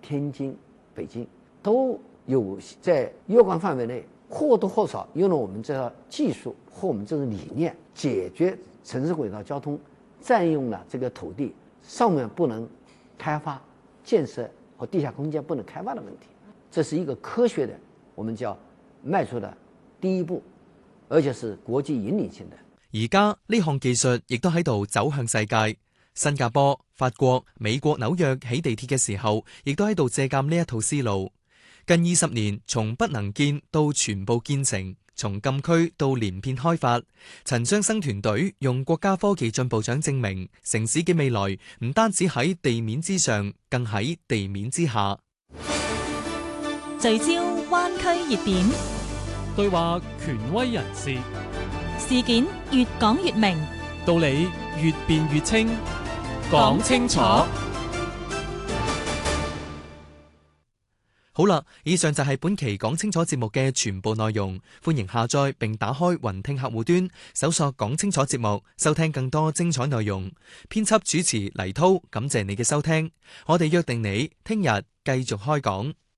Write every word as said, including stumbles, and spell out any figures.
天津、北京都有在约管范围内或多或少用了我们这套技术或我们这种理念，解决城市轨道交通占用了这个土地上面不能开发建设和地下空间不能开发的问题。这是一个科学的，我们叫迈出的第一步，而且是國際引領性的。 而家呢項技術亦都喺度走向世界。新加坡、法國、美國紐約起地鐵嘅時候，亦都喺度借鑑呢一套思路。近二十年，從不能建到全部建成，從禁區到連片開發，陳將生團隊用國家科技進步獎證明，城市嘅未來唔單止喺地面之上，更喺地面之下。 聚焦灣區熱點， 對話權威人士， 事件越講越明， 道理越辯越清，講清楚。 好啦，以上就係本期講清楚節目嘅全部內容。歡迎下載並打開雲聽客戶端，搜索講清楚節目，收聽更多精彩內容。編輯主持黎濤，感謝你嘅收聽。我哋約定你聽日繼續開講。